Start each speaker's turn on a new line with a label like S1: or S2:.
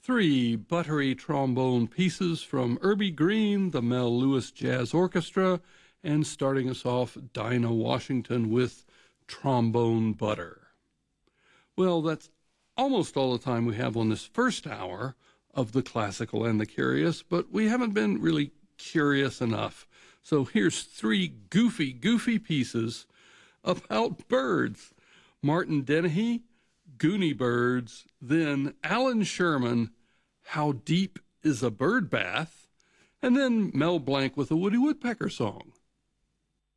S1: three buttery trombone pieces from Irby Green, the Mel Lewis Jazz Orchestra, and starting us off, Dinah Washington with Trombone Butter. Well, that's almost all the time we have on this first hour of The Classical and the Curious, but we haven't been really curious enough. So here's three goofy pieces about birds. Martin Dennehy, Goonie Birds, then Alan Sherman, How Deep is a Bird Bath, and then Mel Blanc with a Woody Woodpecker song.